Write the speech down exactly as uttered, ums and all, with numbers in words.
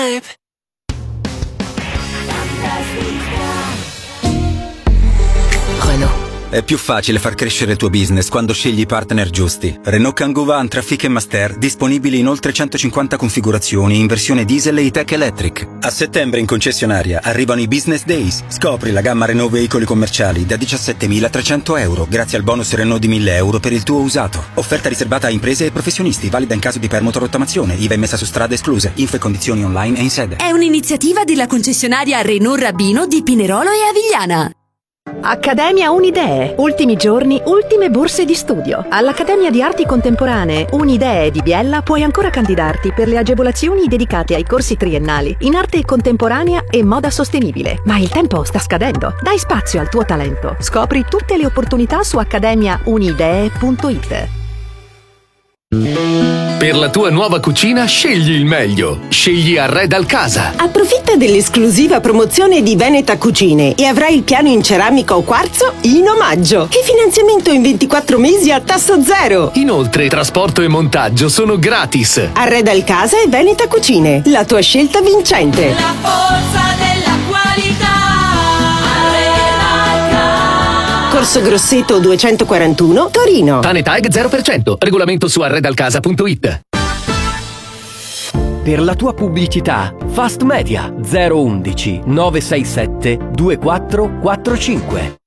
Renault. È più facile far crescere il tuo business quando scegli i partner giusti. Renault Kangoo Van Trafic e Master, disponibili in oltre centocinquanta configurazioni in versione diesel e E-Tech Electric. A settembre in concessionaria arrivano i Business Days. Scopri la gamma Renault veicoli commerciali da diciassettemilatrecento euro grazie al bonus Renault di mille euro per il tuo usato. Offerta riservata a imprese e professionisti, valida in caso di permuta-rottamazione. I V A messa su strada escluse. Info e condizioni online e in sede. È un'iniziativa della concessionaria Renault Rabino di Pinerolo e Avigliana. Accademia Unidee. Ultimi giorni, ultime borse di studio. All'Accademia di Arti Contemporanee Unidee di Biella puoi ancora candidarti per le agevolazioni dedicate ai corsi triennali in arte contemporanea e moda sostenibile. Ma il tempo sta scadendo. Dai spazio al tuo talento. Scopri tutte le opportunità su accademia unidee punto it. Per la tua nuova cucina scegli il meglio. Scegli Arredal Casa. Approfitta dell'esclusiva promozione di Veneta Cucine e avrai il piano in ceramica o quarzo in omaggio. E finanziamento in ventiquattro mesi a tasso zero. Inoltre, trasporto e montaggio sono gratis. Arredal Casa e Veneta Cucine. La tua scelta vincente. La forza della qualità. Corso Grosseto duecentoquarantuno, Torino. Tanetag zero per cento. Regolamento su arredalcasa punto it. Per la tua pubblicità, Fast Media zero uno uno nove sei sette due quattro quattro cinque.